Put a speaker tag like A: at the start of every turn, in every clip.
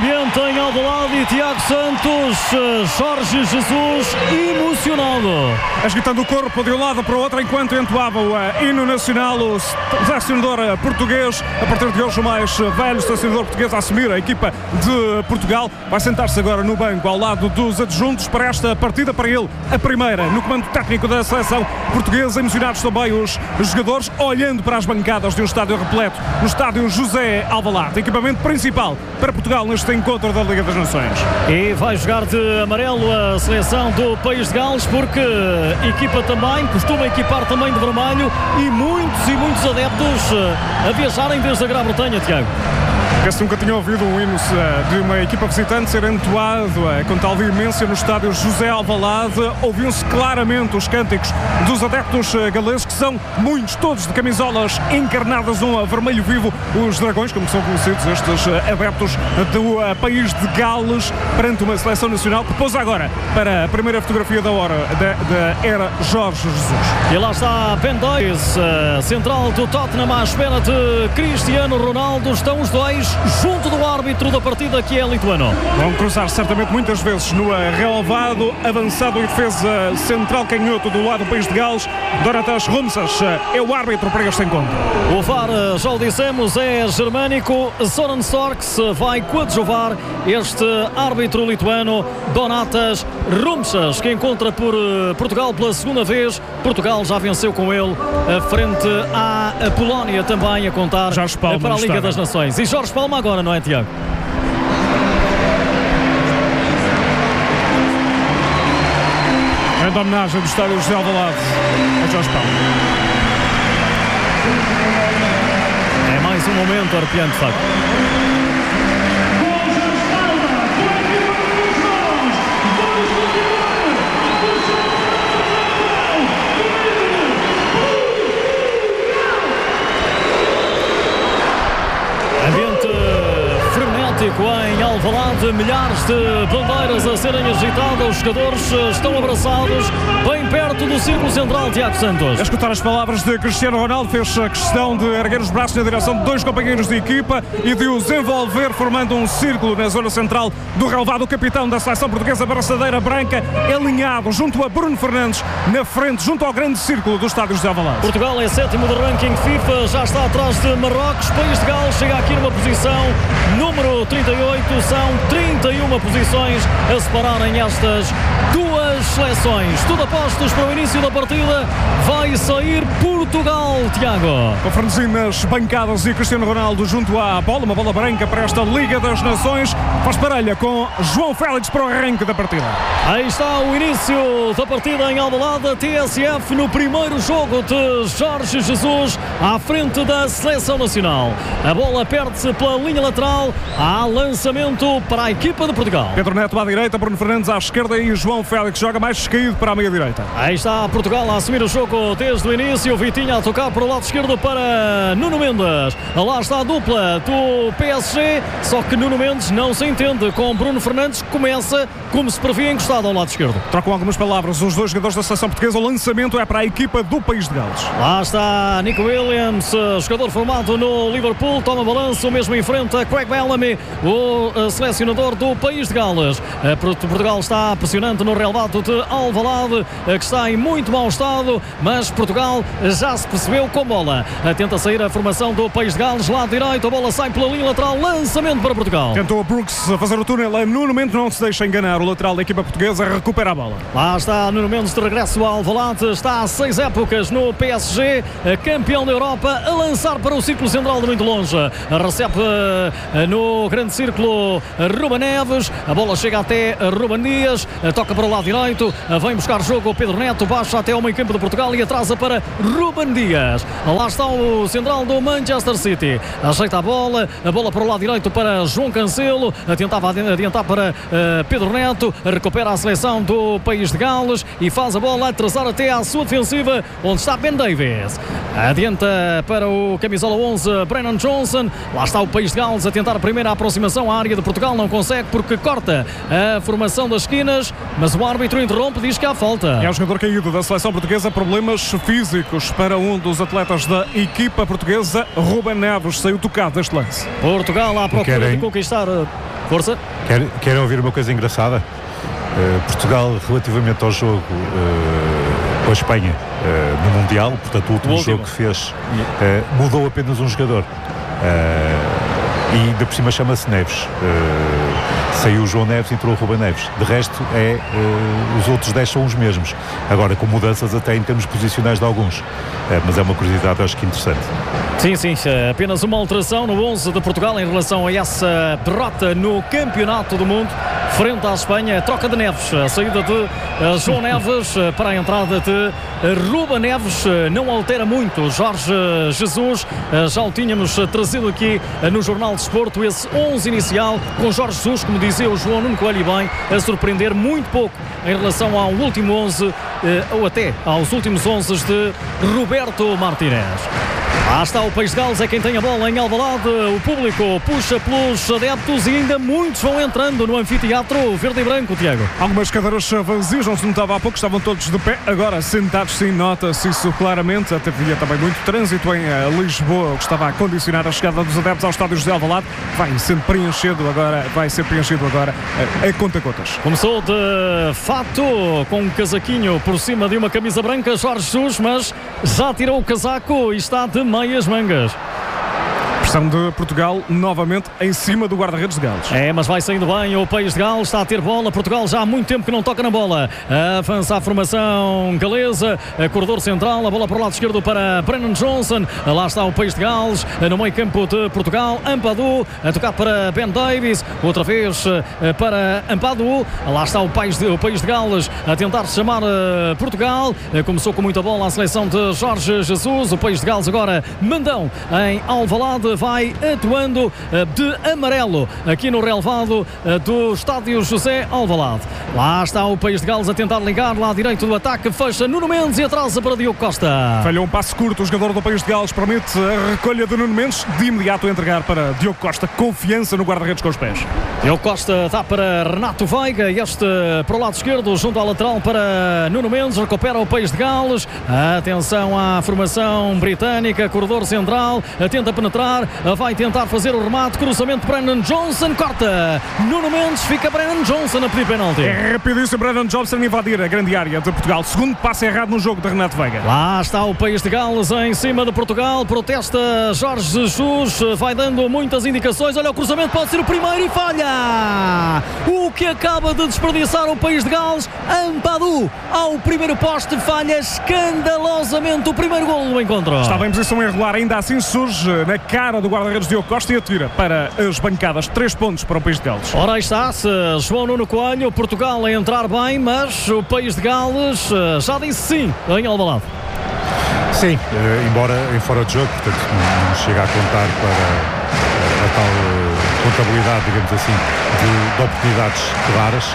A: ambiente em Alvalade e Tiago Santos, Jorge Jesus emocionado,
B: agitando o corpo de um lado para o outro enquanto entoava o hino nacional. O selecionador português, a partir de hoje o mais velho selecionador português a assumir a equipa de Portugal, vai sentar-se agora no banco ao lado dos adjuntos para esta partida, para ele a primeira no comando técnico da seleção portuguesa. Emocionados também os jogadores, olhando para as bancadas de um estádio repleto, no estádio José Alvalade, equipamento principal para Portugal neste encontro da Liga das Nações.
A: E vai jogar de amarelo a seleção do País de Gales, porque equipa também, costuma equipar também de vermelho, e muitos adeptos a viajarem desde a Grã-Bretanha, Tiago.
B: Parece que nunca tinha ouvido um hino de uma equipa visitante ser entoado com tal veemência no estádio José Alvalade. Ouviam-se claramente os cânticos dos adeptos galeses, que são muitos, todos de camisolas encarnadas um vermelho vivo, os dragões, como são conhecidos estes adeptos do País de Gales, perante uma seleção nacional que pousa agora para a primeira fotografia da hora da era Jorge Jesus.
A: E lá está Ben Davies, central do Tottenham, à espera de Cristiano Ronaldo. Estão os dois junto do árbitro da partida, que é lituano.
B: Vão cruzar certamente muitas vezes no relevado. Avançado e defesa central canhoto do lado do País de Gales, Donatas Rumsas é o árbitro para este encontro.
A: O VAR, já o dissemos, é germânico. Soren Storks vai coadjuvar este árbitro lituano, Donatas Rumsas, que encontra por Portugal pela segunda vez. Portugal já venceu com ele frente à Polónia, também a contar para a Liga das Nações. E Jorge Palma agora, não é, Tiago?
B: Grande homenagem do estádio José Alvalade a Jorge Palma.
A: É mais um momento arrepiante, de facto. Em Alvalade, milhares de bandeiras a serem agitadas, os jogadores estão abraçados bem perto do círculo central, Tiago Santos.
B: A escutar as palavras de Cristiano Ronaldo, fez a questão de erguer os braços na direção de dois companheiros de equipa e de os envolver, formando um círculo na zona central do relevado. O capitão da seleção portuguesa, braçadeira branca, alinhado junto a Bruno Fernandes, na frente, junto ao grande círculo do estádio José Alvalade.
A: Portugal é sétimo do ranking FIFA, já está atrás de Marrocos. País de Gales chega aqui numa posição número 38, são 31 posições a separarem estas duas seleções. Tudo apostos para o início da partida. Vai sair Portugal, Tiago.
B: Com Fernandinho nas bancadas e Cristiano Ronaldo junto à bola, uma bola branca para esta Liga das Nações. Faz parelha com João Félix para o arranque da partida.
A: Aí está o início da partida em Alvalade, TSF, no primeiro jogo de Jorge Jesus à frente da seleção nacional. A bola perde-se pela linha lateral. Há lançamento para a equipa de Portugal.
B: Pedro Neto à direita, Bruno Fernandes à esquerda e João Félix joga mais caído para a meia-direita.
A: Aí está Portugal a assumir o jogo desde o início. Vitinha a tocar para o lado esquerdo para Nuno Mendes. Lá está a dupla do PSG, só que Nuno Mendes não se entende com Bruno Fernandes, que começa como se previa encostado ao lado esquerdo.
B: Trocam algumas palavras os dois jogadores da seleção portuguesa. O lançamento é para a equipa do País de Gales.
A: Lá está Nico Williams, jogador formado no Liverpool, toma balanço, mesmo em frente a Craig Bellamy, o selecionador do País de Gales. Portugal está pressionante no relevado de Alvalade, que está em muito mau estado, mas Portugal já se percebeu com bola. Tenta sair a formação do País de Gales, lado direito, a bola sai pela linha lateral, lançamento para Portugal.
B: Tentou a Brooks a fazer o túnel, Nuno Mendes não se deixa enganar, o lateral da equipa portuguesa recupera a bola.
A: Lá está Nuno Mendes de regresso ao Alvalade, está há 6 épocas no PSG, campeão da Europa, a lançar para o círculo central de muito longe. Recebe no grande círculo Ruben Neves, a bola chega até Ruben Dias, toca para o lado direito, vem buscar jogo o Pedro Neto, baixa até ao meio campo de Portugal e atrasa para Ruben Dias. Lá está o central do Manchester City, ajeita a bola para o lado direito para João Cancelo, tentava adiantar para Pedro Neto, recupera a seleção do País de Gales e faz a bola atrasar até à sua defensiva, onde está Ben Davies. Adianta para o camisola 11 Brennan Johnson. Lá está o País de Gales a tentar a primeira aproximação à área de Portugal, não consegue porque corta a formação das esquinas, mas o árbitro interrompe, diz que há falta.
B: É o jogador caído da seleção portuguesa, problemas físicos para um dos atletas da equipa portuguesa. Ruben Neves saiu tocado deste lance.
A: Portugal à procura de conquistar Força.
C: Querem ouvir uma coisa engraçada? Portugal, relativamente ao jogo com a Espanha no Mundial, portanto o último jogo que fez, mudou apenas um jogador. E ainda por cima chama-se Neves. Saiu o João Neves e entrou o Ruben Neves. De resto, os outros 10 são os mesmos. Agora, com mudanças até em termos posicionais de alguns. Mas é uma curiosidade, acho que interessante.
A: Sim, apenas uma alteração no 11 de Portugal em relação a essa derrota no Campeonato do Mundo frente à Espanha. Troca de Neves, a saída de João Neves para a entrada de Ruben Neves. Não altera muito Jorge Jesus. Já o tínhamos trazido aqui no Jornal de Desporto, esse 11 inicial com Jorge Jesus, como dizia o João Nuno Coelho bem, a surpreender muito pouco em relação ao último 11 ou até aos últimos 11 de Roberto Martínez. Lá está o País de Gales, é quem tem a bola em Alvalade. O público puxa pelos adeptos e ainda muitos vão entrando no anfiteatro verde e branco, Tiago.
B: Algumas cadeiras vazias, não se notava há pouco, estavam todos de pé, agora sentados, sim, nota-se isso claramente. Até havia também muito trânsito em Lisboa, o que estava a condicionar a chegada dos adeptos ao estádio José Alvalade. Vai ser preenchido agora a conta-gotas.
A: Começou de fato com um casaquinho por cima de uma camisa branca, Jorge Jesus, mas já tirou o casaco e está de meias mangas.
B: Pressão de Portugal novamente em cima do guarda-redes de Gales.
A: Mas vai saindo bem o País de Gales, está a ter bola. Portugal já há muito tempo que não toca na bola. Avança a formação galesa, corredor central, a bola para o lado esquerdo para Brennan Johnson. Lá está o País de Gales, no meio campo de Portugal. Ampadu, a tocar para Ben Davies, outra vez para Ampadu. Lá está o País de Gales a tentar chamar Portugal. Começou com muita bola a seleção de Jorge Jesus. O País de Gales agora mandão em Alvalade, vai atuando de amarelo aqui no relevado do estádio José Alvalade. Lá está o País de Gales a tentar ligar lá direito do ataque, fecha Nuno Mendes e atrasa para Diogo Costa.
B: Falhou um passe curto, o jogador do País de Gales permite a recolha de Nuno Mendes, de imediato a entregar para Diogo Costa, confiança no guarda-redes com os pés.
A: Diogo Costa dá para Renato Veiga, este para o lado esquerdo, junto à lateral para Nuno Mendes, recupera o País de Gales. Atenção à formação britânica, corredor central, tenta penetrar, vai tentar fazer o remate, cruzamento para Brennan Johnson, corta Nuno Mendes, fica Brennan Johnson a pedir penalti.
B: É rapidíssimo Brennan Johnson invadir a grande área de Portugal, segundo passe errado no jogo de Renato Veiga.
A: Lá está o País de Gales em cima de Portugal, protesta Jorge Jesus, vai dando muitas indicações, olha o cruzamento, pode ser o primeiro e falha! O que acaba de desperdiçar o País de Gales, Ampadu ao primeiro poste, falha escandalosamente o primeiro golo do encontro.
B: Estava em posição irregular, ainda assim surge na cara do guarda-redes Diogo Costa e atira para as bancadas. 3 pontos para o País de Gales.
A: Ora, aí está-se João Nuno Coelho, Portugal a entrar bem, mas o País de Gales já disse sim em Alvalade.
C: Sim, embora em fora de jogo, portanto não chega a contar para a tal contabilidade, digamos assim, de oportunidades claras,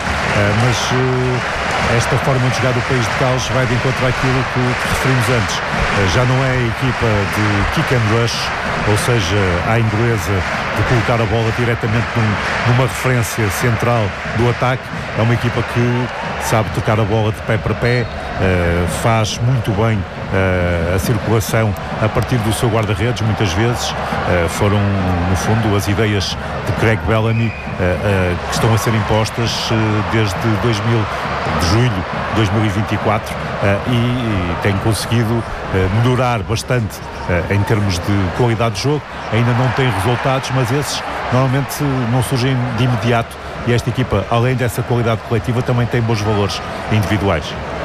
C: mas esta forma de jogar do País de Gales vai de encontro àquilo que referimos antes. Já não é a equipa de kick and rush, ou seja, à inglesa, de colocar a bola diretamente numa referência central do ataque. É uma equipa que sabe tocar a bola de pé para pé, faz muito bem a circulação a partir do seu guarda-redes. Muitas vezes foram, no fundo, as ideias de Craig Bellamy que estão a ser impostas desde julho de 2024 e tem conseguido melhorar bastante em termos de qualidade de jogo. Ainda não tem resultados, mas esses normalmente não surgem de imediato, e esta equipa, além dessa qualidade coletiva, também tem bons valores individuais.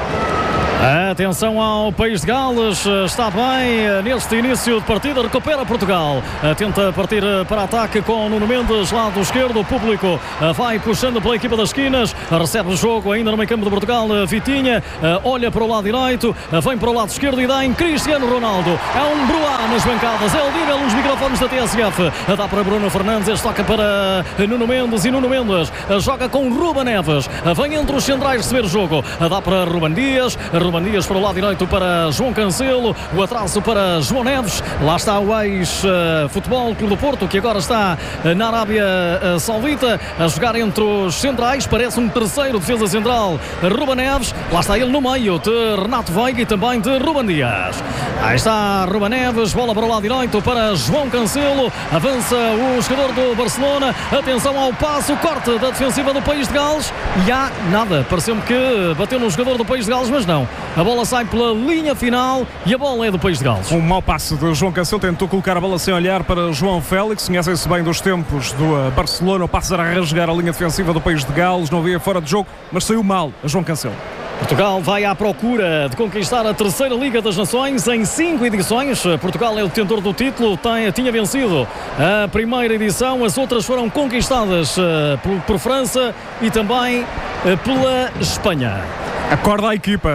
A: Atenção ao País de Gales, está bem neste início de partida, recupera Portugal, tenta partir para ataque com Nuno Mendes, lado esquerdo, o público vai puxando pela equipa das esquinas, recebe o jogo ainda no meio campo de Portugal, Vitinha, olha para o lado direito, vem para o lado esquerdo e dá em Cristiano Ronaldo, é um Bruá nas bancadas, é o Dível nos microfones da TSF, dá para Bruno Fernandes, este toca para Nuno Mendes e Nuno Mendes joga com Ruben Neves, vem entre os centrais receber o jogo, dá para Ruben Dias, Ruben Dias para o lado direito para João Cancelo, o atraso para João Neves. Lá está o ex-Futebol Clube do Porto, que agora está na Arábia Saudita, a jogar entre os centrais. Parece um terceiro defesa central, Ruben Neves. Lá está ele no meio de Renato Veiga e também de Ruben Dias. Aí está Ruben Neves, bola para o lado direito para João Cancelo. Avança o jogador do Barcelona. Atenção ao passo, corte da defensiva do País de Gales. E há nada, pareceu-me que bateu no jogador do País de Gales, mas não. A bola sai pela linha final e a bola é do País de Gales.
B: Um mau passe de João Cancelo, tentou colocar a bola sem olhar para João Félix. Conhecem-se bem dos tempos do Barcelona. O passe era a rasgar a linha defensiva do País de Gales. Não havia fora de jogo, mas saiu mal a João Cancelo.
A: Portugal vai à procura de conquistar a terceira Liga das Nações em 5 edições. Portugal é o detentor do título, tinha vencido a primeira edição, as outras foram conquistadas por França e também pela Espanha.
B: Acorda a equipa,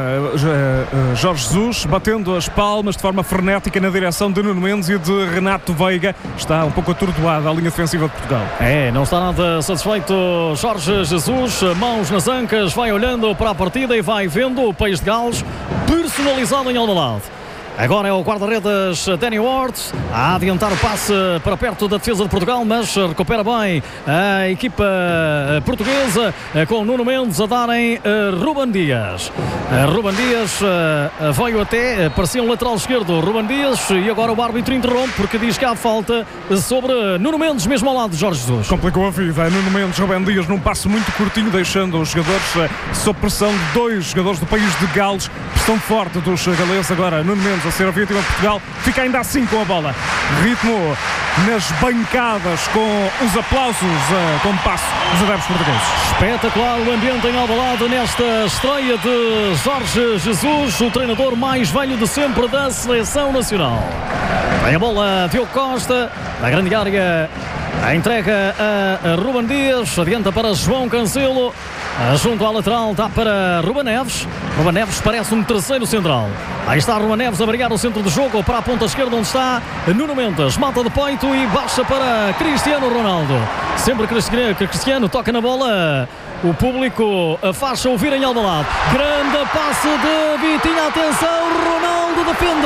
B: Jorge Jesus batendo as palmas de forma frenética na direção de Nuno Mendes e de Renato Veiga. Está um pouco atordoada a linha defensiva de Portugal.
A: Não está nada satisfeito Jorge Jesus, mãos nas ancas, vai olhando para a partida e vai vendo o País de Gales personalizado em Alvalade. Agora é o guarda-redes Danny Ward a adiantar o passe para perto da defesa de Portugal, mas recupera bem a equipa portuguesa com Nuno Mendes a darem Ruben Dias. Ruben Dias veio até, parecia um lateral esquerdo, Ruben Dias, e agora o árbitro interrompe porque diz que há falta sobre Nuno Mendes, mesmo ao lado de Jorge Jesus.
B: Complicou a vida, Nuno Mendes, Ruben Dias num passe muito curtinho, deixando os jogadores sob pressão de 2 jogadores do País de Gales, pressão forte dos galeses. Agora Nuno Mendes a ser a vítima de Portugal, fica ainda assim com a bola, ritmo nas bancadas com os aplausos com passo dos adeptos portugueses.
A: Espetacular o ambiente em Alvalade nesta estreia de Jorge Jesus, o treinador mais velho de sempre da Seleção Nacional. Vem a bola, Diogo Costa, na grande área, a entrega a Ruben Dias, adianta para João Cancelo, junto à lateral dá para Ruben Neves. Ruben Neves parece um terceiro central. Aí está Ruben Neves a brigar o centro do jogo para a ponta esquerda, onde está Nuno Mendes, mata de peito e baixa para Cristiano Ronaldo. Sempre que Cristiano toca na bola, o público faz ouvir em Alvalade. Grande passe de Vitinha, atenção, Ronaldo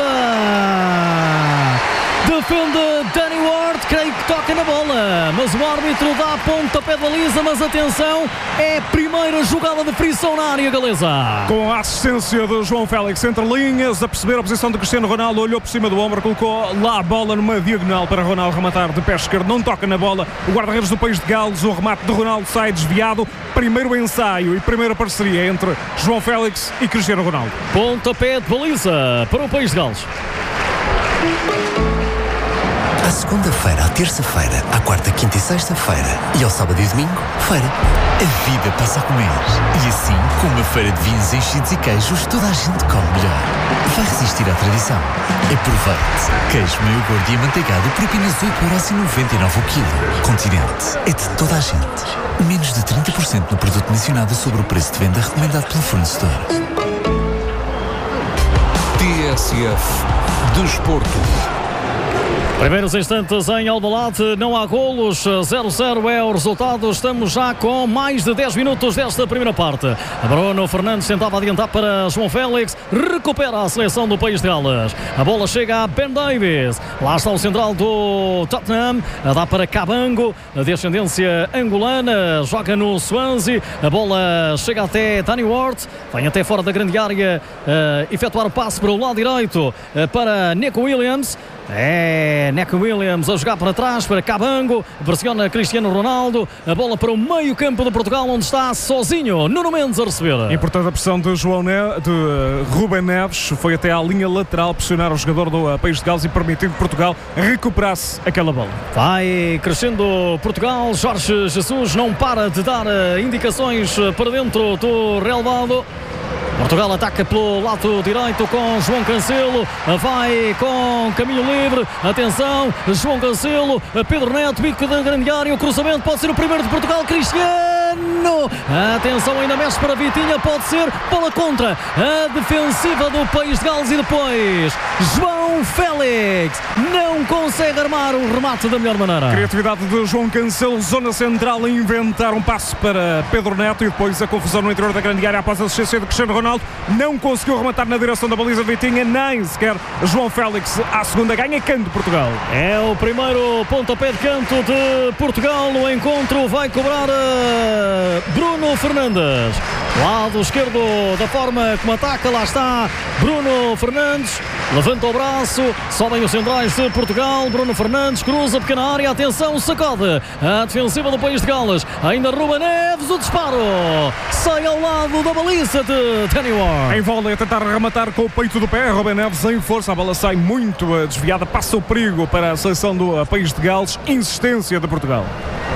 A: defende Danny Ward, creio que toca na bola, mas o árbitro dá pontapé de baliza, mas atenção, é a primeira jogada de frição na área galesa.
B: Com a assistência de João Félix entre linhas, a perceber a posição de Cristiano Ronaldo, olhou por cima do ombro, colocou lá a bola numa diagonal para Ronaldo rematar de pé esquerdo, não toca na bola, o guarda-redes do País de Gales, o remate de Ronaldo sai desviado, primeiro ensaio e primeira parceria entre João Félix e Cristiano Ronaldo.
A: Pontapé de baliza para o País de Gales.
D: À segunda-feira, à terça-feira, à quarta, quinta e sexta-feira e ao sábado e domingo, feira. A vida passa a comer. E assim, com uma feira de vinhos enchidos e queijos, toda a gente come melhor. Vai resistir à tradição. Aproveite. Queijo meio gordo e amanteigado por apenas 8,99€ o quilo. Continente. É de toda a gente. Menos de 30% no produto mencionado sobre o preço de venda recomendado pelo fornecedor.
E: TSF Desporto.
A: Primeiros instantes em Alvalade, não há golos, 0-0 é o resultado. Estamos já com mais de 10 minutos desta primeira parte. Bruno Fernandes tentava adiantar para João Félix, recupera a seleção do País de Gales. A bola chega a Ben Davies, lá está o central do Tottenham, dá para Cabango, de ascendência angolana, joga no Swansea. A bola chega até Danny Ward, vem até fora da grande área, efetuar o passe para o lado direito para Neco Williams. Neco Williams a jogar para trás para Cabango, pressiona Cristiano Ronaldo, a bola para o meio campo de Portugal, onde está sozinho Nuno Mendes a receber.
B: Importante a pressão de Ruben Neves, foi até à linha lateral pressionar o jogador do País de Gales e permitir que Portugal recuperasse aquela bola.
A: Vai crescendo Portugal, Jorge Jesus não para de dar indicações para dentro do relvado. Portugal ataca pelo lado direito com João Cancelo, vai com caminho livre, atenção, João Cancelo, Pedro Neto, bico da grande área, o cruzamento pode ser o primeiro de Portugal, Cristiano Cristiano. Atenção, ainda mexe para Vitinha, pode ser bola contra a defensiva do País de Gales e depois João Félix não consegue armar o remate da melhor maneira.
B: Criatividade de João Cancelo, zona central, a inventar um passe para Pedro Neto e depois a confusão no interior da grande área após a assistência de Cristiano Ronaldo. Não conseguiu rematar na direção da baliza Vitinha, nem sequer João Félix à segunda, ganha canto de Portugal.
A: É o primeiro pontapé de canto de Portugal. O encontro vai cobrar Bruno Fernandes. Lado esquerdo, da forma como ataca, lá está Bruno Fernandes. Levanta o braço, sobem os centrais de Portugal. Bruno Fernandes cruza a pequena área. Atenção, sacode a defensiva do País de Gales. Ainda Ruben Neves, o disparo sai ao lado da baliza de Danny Ward.
B: Em vôlei a tentar rematar com o peito do pé. Ruben Neves em força, a bola sai muito desviada, passa o perigo para a seleção do País de Gales. Insistência de Portugal.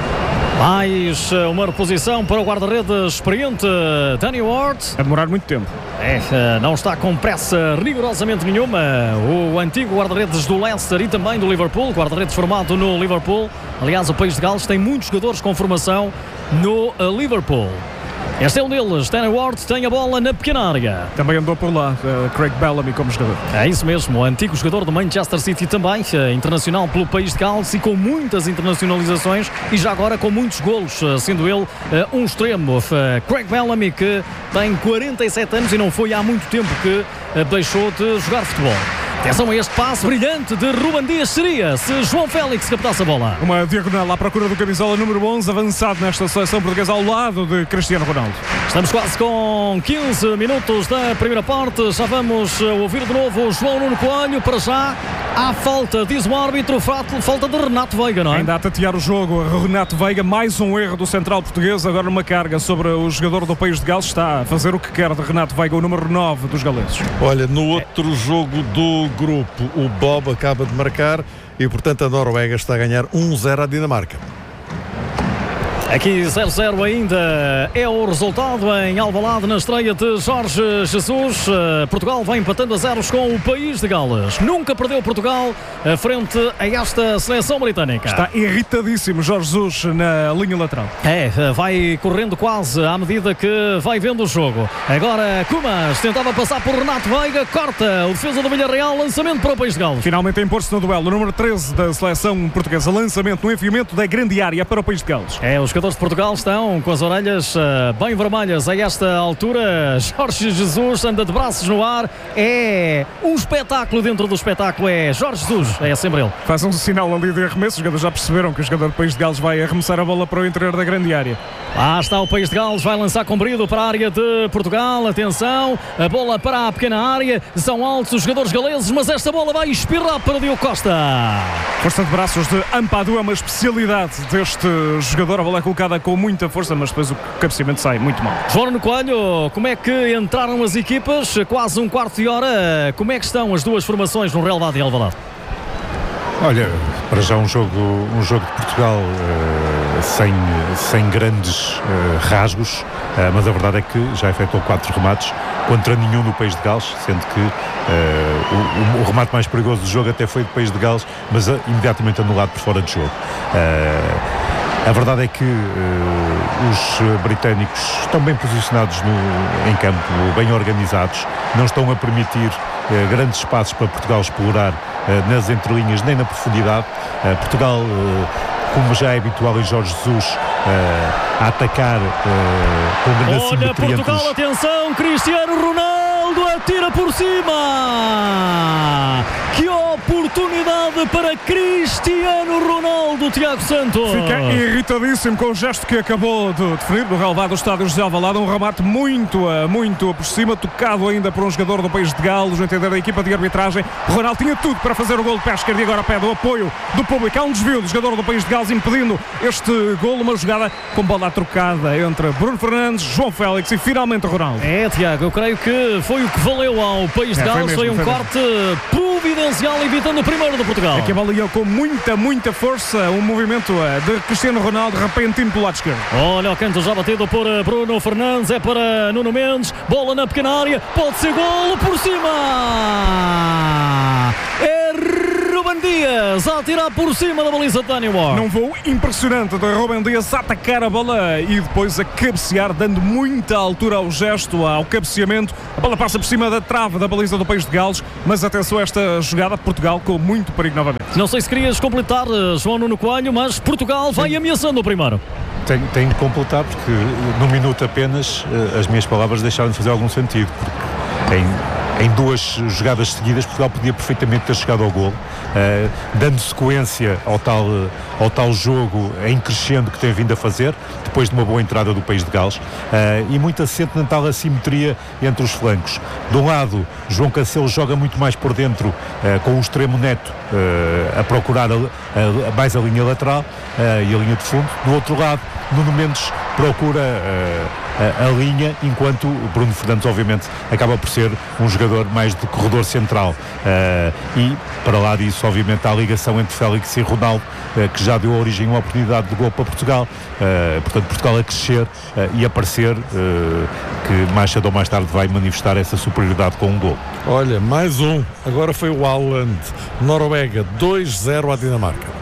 A: Mais uma reposição para o guarda-redes experiente Danny Ward.
B: A demorar muito tempo.
A: Não está com pressa rigorosamente nenhuma. O antigo guarda-redes do Leicester e também do Liverpool, guarda-redes formado no Liverpool. Aliás, o País de Gales tem muitos jogadores com formação no Liverpool. Este é um deles. Danny Ward tem a bola na pequena área.
B: Também andou por lá Craig Bellamy como jogador.
A: É isso mesmo, o antigo jogador do Manchester City também, internacional pelo País de Gales e com muitas internacionalizações e já agora com muitos golos, sendo ele um extremo. Craig Bellamy, que tem 47 anos e não foi há muito tempo que deixou de jogar futebol. Atenção a este passe brilhante de Ruben Dias. Seria se João Félix captasse a bola.
B: Uma diagonal à procura do camisola número 11, avançado nesta seleção portuguesa ao lado de Cristiano Ronaldo.
A: Estamos quase com 15 minutos da primeira parte. Já vamos ouvir de novo o João Nuno Coelho. Para já, há falta, diz o árbitro, falta de Renato Veiga, não é?
B: Ainda a tatear o jogo, Renato Veiga, mais um erro do central português, agora numa carga sobre o jogador do País de Gales. Está a fazer o que quer de Renato Veiga, o número 9 dos galeses.
F: Olha, no outro jogo do grupo, o Bob acaba de marcar e, portanto, a Noruega está a ganhar 1-0 à Dinamarca.
A: Aqui 0-0 ainda é o resultado em Alvalade na estreia de Jorge Jesus. Portugal vai empatando a 0 com o País de Gales. Nunca perdeu Portugal frente a esta seleção britânica.
B: Está irritadíssimo Jorge Jesus na linha lateral.
A: Vai correndo quase à medida que vai vendo o jogo. Agora Kumas tentava passar por Renato Veiga, corta o defesa do Villarreal, lançamento para o País de Gales.
B: Finalmente a impor-se no duelo, o número 13 da seleção portuguesa, lançamento no enfiamento da grande área para o País de Gales.
A: Os jogadores de Portugal estão com as orelhas bem vermelhas a esta altura. Jorge Jesus anda de braços no ar. É um espetáculo dentro do espetáculo. É Jorge Jesus, é sempre ele.
B: Faz um sinal ali de arremesso. Os jogadores já perceberam que o jogador do País de Gales vai arremessar a bola para o interior da grande área.
A: Lá está o País de Gales, vai lançar comprido para a área de Portugal. Atenção, a bola para a pequena área. São altos os jogadores galeses, mas esta bola vai espirrar para Diogo Costa.
B: Força de braços de Ampadu é uma especialidade deste jogador. A bola é colocada com muita força, mas depois o cabeceamento sai muito mal.
A: João Nuno Coelho, como é que entraram as equipas? Quase um quarto de hora. Como é que estão as duas formações no relevado e Alvalade?
C: Olha, para já um jogo de Portugal sem grandes rasgos, mas a verdade é que já efetuou 4 remates contra nenhum do País de Gales, sendo que o remate mais perigoso do jogo até foi do País de Gales, mas imediatamente anulado por fora de jogo. A verdade é que os britânicos estão bem posicionados em campo, bem organizados, não estão a permitir grandes espaços para Portugal explorar nas entrelinhas nem na profundidade. Portugal, como já é habitual em Jorge Jesus, a atacar com grande simetria.
A: Olha Portugal, atenção, Cristiano Ronaldo atira por cima. Que oportunidade para Cristiano Ronaldo, Tiago Santos.
B: Fica irritadíssimo com o gesto que acabou de definir no relevado do estádio José Alvalade. Um remate muito por cima, tocado ainda por um jogador do País de Gales, no entender da equipa de arbitragem. O Ronaldo tinha tudo para fazer o golo de pé esquerdo e agora pede o apoio do público. Há um desvio do jogador do País de Gales impedindo este golo, uma jogada com bola trocada entre Bruno Fernandes, João Félix e finalmente Ronaldo.
A: Tiago, eu creio que foi o que valeu ao País de Gales. Foi um corte providencial, evitando o primeiro do Portugal.
B: Aqui a bola ia com muita força, um movimento de Cristiano Ronaldo repentino pelo lado esquerdo.
A: Olha o canto já batido por Bruno Fernandes, é para Nuno Mendes, bola na pequena área, pode ser golo por cima. É Ruben Ruben Dias a atirar por cima da baliza de Danny Ward.
B: Num voo impressionante de Ruben Dias a atacar a bola e depois a cabecear, dando muita altura ao gesto, ao cabeceamento. A bola passa por cima da trave da baliza do País de Gales, mas atenção a esta jogada de Portugal com muito perigo novamente.
A: Não sei se querias completar, João Nuno Coelho, mas Portugal vai ameaçando o primeiro.
C: Tenho que completar porque num minuto apenas as minhas palavras deixaram de fazer algum sentido, porque em duas jogadas seguidas Portugal podia perfeitamente ter chegado ao golo, dando sequência ao tal jogo em crescendo que tem vindo a fazer depois de uma boa entrada do País de Gales, e muito assente na tal assimetria entre os flancos. De um lado, João Cancelo joga muito mais por dentro, com o extremo Neto a procurar mais a linha lateral e a linha de fundo. Do outro lado, Nuno Mendes procura a linha, enquanto Bruno Fernandes obviamente acaba por ser um jogador mais de corredor central, e para lá disso obviamente há a ligação entre Félix e Ronaldo, que já deu origem a uma oportunidade de gol para Portugal. Portanto, Portugal a crescer e a parecer que mais cedo ou mais tarde vai manifestar essa superioridade com um gol.
F: Olha, mais um, agora foi o Haaland. Noruega 2-0 à Dinamarca.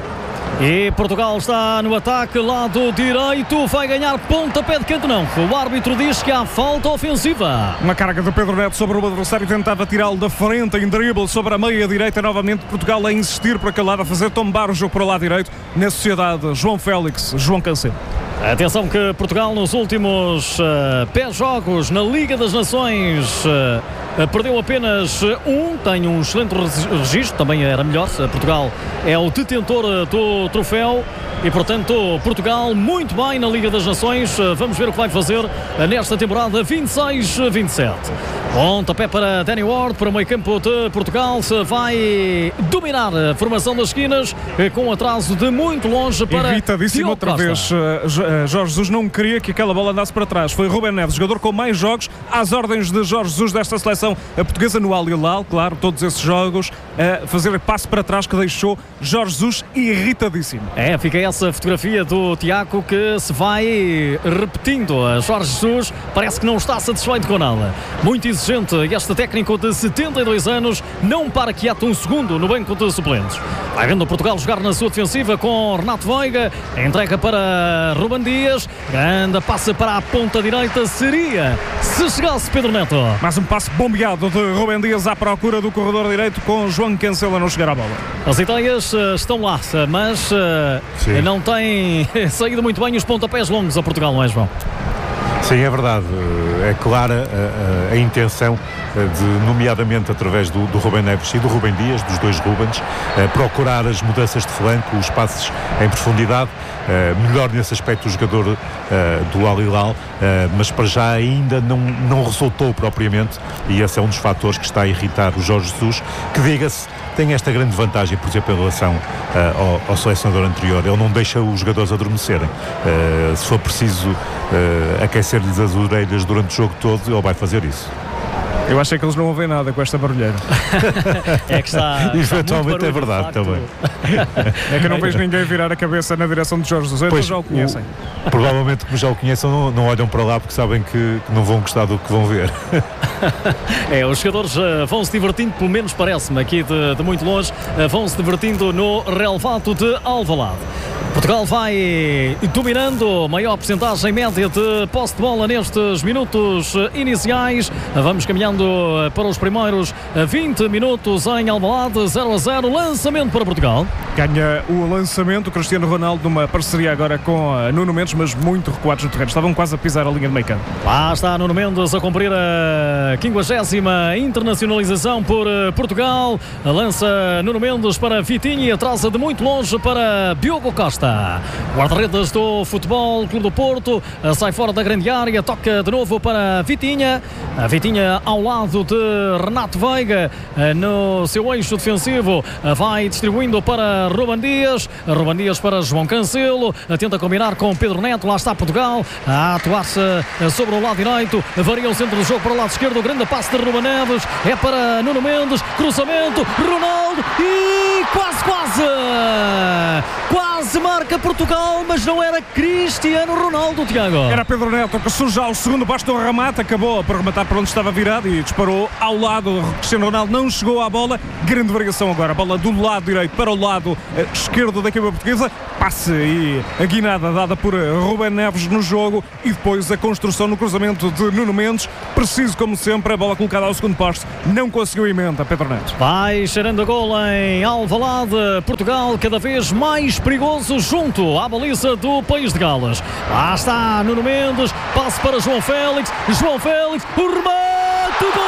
A: E Portugal está no ataque, lado direito, vai ganhar pontapé de canto, não. O árbitro diz que há falta ofensiva.
B: Uma carga de Pedro Neto sobre o adversário, tentava tirá-lo da frente em drible sobre a meia direita, novamente Portugal a insistir por aquele lado, a fazer tombar o jogo para o lado direito, na sociedade João Félix, João Cancelo.
A: Atenção que Portugal nos últimos 10 jogos na Liga das Nações perdeu apenas um, tem um excelente registro, também era melhor. Portugal é o detentor do troféu e, portanto, Portugal muito bem na Liga das Nações. Vamos ver o que vai fazer nesta temporada 26-27. Pontapé para Danny Ward, para o meio campo de Portugal. Vai dominar a formação das esquinas com atraso de muito longe para
B: irritadíssimo outra vez. Jorge Jesus não queria que aquela bola andasse para trás. Foi Ruben Neves, jogador com mais jogos às ordens de Jorge Jesus desta seleção portuguesa no Al Hilal, claro, todos esses jogos a fazer passe para trás que deixou Jorge Jesus irritadíssimo.
A: Fica essa fotografia do Tiago que se vai repetindo. A Jorge Jesus parece que não está satisfeito com nada. Muito exigente este técnico de 72 anos, não para quieto um segundo no banco de suplentes. Vai vendo Portugal jogar na sua defensiva com Renato Veiga, entrega para Ruben Dias, grande passe para a ponta direita, seria se chegasse Pedro Neto.
B: Mais um passe bombeado de Ruben Dias à procura do corredor direito, com João Cancelo a não chegar à bola.
A: As ideias estão lá, mas não tem saído muito bem os pontapés longos a Portugal, não é, João?
C: Sim, é verdade. É clara a intenção de, nomeadamente através do Ruben Neves e do Ruben Dias, dos dois Rubens, procurar as mudanças de flanco, os passes em profundidade. Melhor nesse aspecto o jogador do Al Hilal, mas para já ainda não resultou propriamente, e esse é um dos fatores que está a irritar o Jorge Jesus, que, diga-se, tem esta grande vantagem, por exemplo, em relação ao selecionador anterior. Ele não deixa os jogadores adormecerem. Se for preciso aquecer-lhes as orelhas durante o jogo todo, ele vai fazer isso.
B: Eu acho que eles não ouvem nada com esta barulheira.
A: É que está
C: eventualmente é verdade também.
B: É que eu não vejo ninguém virar a cabeça na direção de Jorge Jesus, eles já o conhecem.
C: Provavelmente, como já o conhecem, não olham para lá porque sabem que não vão gostar do que vão ver.
A: Os jogadores vão se divertindo, pelo menos parece-me, aqui de muito longe, vão se divertindo no relevado de Alvalade. Portugal vai dominando, maior porcentagem média de posse de bola nestes minutos iniciais. Vamos caminhando para os primeiros 20 minutos em Alvalade, 0-0, lançamento para Portugal.
B: Ganha o lançamento Cristiano Ronaldo numa parceria agora com Nuno Mendes, mas muito recuados no terreno, estavam quase a pisar a linha de meio campo.
A: Lá está Nuno Mendes a cumprir a 50ª internacionalização por Portugal. Lança Nuno Mendes para Vitinha e atrasa de muito longe para Diogo Costa. Guarda-redes do Futebol Clube do Porto, sai fora da grande área, toca de novo para Vitinha. A Vitinha ao lado de Renato Veiga no seu eixo defensivo, vai distribuindo para Ruben Dias para João Cancelo, tenta combinar com Pedro Neto. Lá está Portugal a atuar-se sobre o lado direito, varia o centro do jogo para o lado esquerdo, o grande passe de Ruben Neves é para Nuno Mendes, cruzamento, Ronaldo e quase quase marca Portugal, mas não era Cristiano Ronaldo, Tiago.
B: Era Pedro Neto que surge ao segundo, basta um remate, acabou por rematar para onde estava virado e disparou ao lado. Cristiano Ronaldo não chegou à bola, grande variação agora, a bola do lado direito para o lado esquerdo da equipa portuguesa, passe e a guinada dada por Ruben Neves no jogo e depois a construção no cruzamento de Nuno Mendes, preciso como sempre, a bola colocada ao segundo poste, não conseguiu emenda Pedro Neto.
A: Vai cheirando a gol em Alvalade, Portugal cada vez mais perigoso junto à baliza do País de Gales. Lá está Nuno Mendes, passe para João Félix, o remate, gol!